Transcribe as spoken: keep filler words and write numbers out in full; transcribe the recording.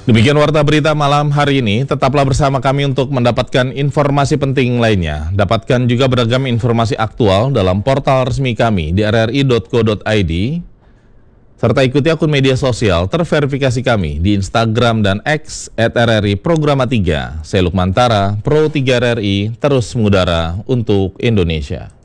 Demikian warta berita malam hari ini. Tetaplah bersama kami untuk mendapatkan informasi penting lainnya. Dapatkan juga beragam informasi aktual dalam portal resmi kami di r r i titik co titik i d. Serta ikuti akun media sosial terverifikasi kami di Instagram dan X at r r i programa tiga. Saya Lukman Tara, Pro tiga R R I, terus mengudara untuk Indonesia.